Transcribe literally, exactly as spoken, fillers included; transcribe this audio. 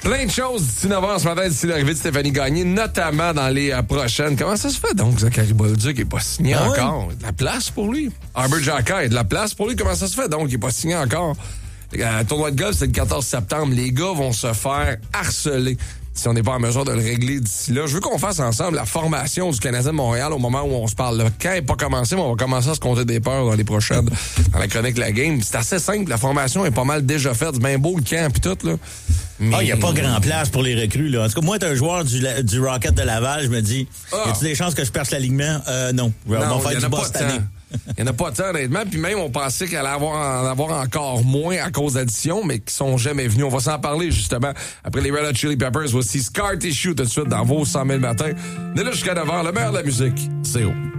Plein de choses d'ici neuf heures ce matin, d'ici l'arrivée de Stéphanie Gagné, notamment dans les euh, prochaines. Comment ça se fait donc, Zachary Bolduc n'est pas signé ah encore? Ouais? De la place pour lui. Arbor Xhekaj, il y a de la place pour lui. Comment ça se fait donc, il n'est pas signé encore? Le tournoi de golf, c'est le quatorze septembre. Les gars vont se faire harceler si on n'est pas en mesure de le régler d'ici là. Je veux qu'on fasse ensemble la formation du Canadien de Montréal au moment où on se parle. Le camp n'est pas commencé, mais on va commencer à se compter des peurs dans les prochaines, dans la chronique La Game. C'est assez simple, la formation est pas mal déjà faite. C'est bien beau le camp et tout, là. Mais... Ah, il n'y a pas grand place pour les recrues, là. En tout cas, moi, t'es un joueur du, du Rocket de Laval, je me dis, ah. y a-tu des chances que je perce l'alignement? Euh, non. non on va faire du bas cette année. Il n'y en a pas tant, honnêtement. Puis même, on pensait qu'elle allait avoir, en avoir encore moins à cause d'addition, mais qui sont jamais venus. On va s'en parler, justement, après les Red Hot Chili Peppers. Voici Scar Tissue tout de suite dans vos cent mille matins. On est là jusqu'à neuf heures. Le meilleur de la musique, c'est haut.